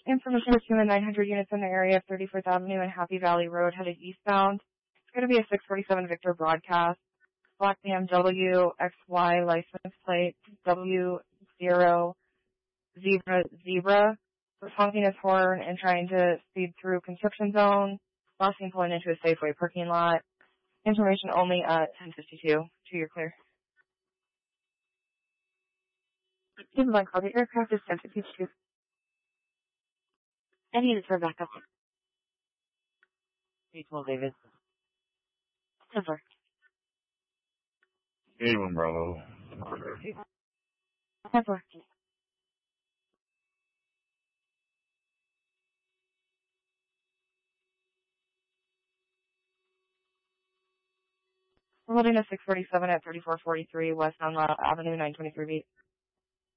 Information is 900 units in the area of 34th Avenue and Happy Valley Road headed eastbound. It's going to be a 647 Victor broadcast. Black BMW XY license plate W0 Zebra. Was honking his horn and trying to speed through construction zone. Last seen pulling into a Safeway parking lot. Information only at 1052. 2, you're clear. Keep in mind, call. The aircraft is 1052. Any units for backup. 312 David. 10-4. 81 Bravo. 10-4. We're holding a 647 at 3443 West Avenue, 923 beat.